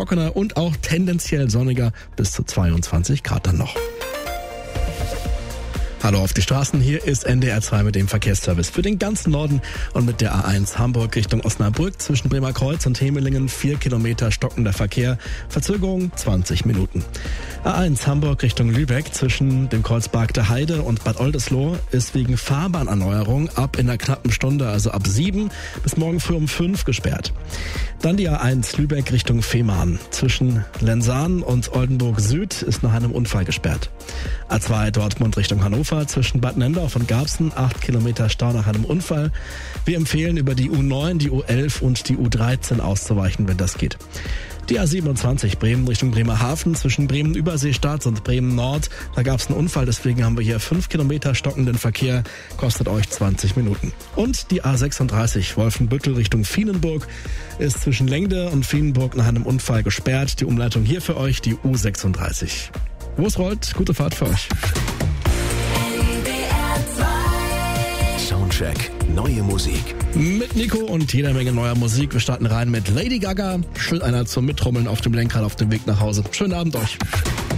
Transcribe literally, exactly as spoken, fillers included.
trockener und auch tendenziell sonniger, bis zu zweiundzwanzig Grad dann noch. Hallo auf die Straßen, hier ist N D R zwei mit dem Verkehrsservice für den ganzen Norden und mit der A eins Hamburg Richtung Osnabrück zwischen Bremerkreuz und Hemelingen vier Kilometer stockender Verkehr, Verzögerung zwanzig Minuten. A eins Hamburg Richtung Lübeck zwischen dem Kreuz Bargter Heide und Bad Oldesloe ist wegen Fahrbahnerneuerung ab in einer knappen Stunde, also ab sieben bis morgen früh um fünf gesperrt. Dann die A eins Lübeck Richtung Fehmarn zwischen Lensahn und Oldenburg Süd ist nach einem Unfall gesperrt. A zwei Dortmund Richtung Hannover zwischen Bad Nendorf und Garbsen, acht Kilometer Stau nach einem Unfall. Wir empfehlen, über die U neun, die U elf und die U dreizehn auszuweichen, wenn das geht. Die A siebenundzwanzig Bremen Richtung Bremerhaven zwischen Bremen-Überseestadt und Bremen-Nord. Da gab es einen Unfall, deswegen haben wir hier fünf Kilometer stockenden Verkehr, kostet euch zwanzig Minuten. Und die A sechsunddreißig Wolfenbüttel Richtung Vienenburg ist zwischen Lengde und Vienenburg nach einem Unfall gesperrt. Die Umleitung hier für euch, die U sechsunddreißig. Wo es rollt, gute Fahrt für euch. Soundcheck, neue Musik. Mit Nico und jeder Menge neuer Musik. Wir starten rein mit Lady Gaga. Schön einer zum Mittrommeln auf dem Lenkrad auf dem Weg nach Hause. Schönen Abend euch.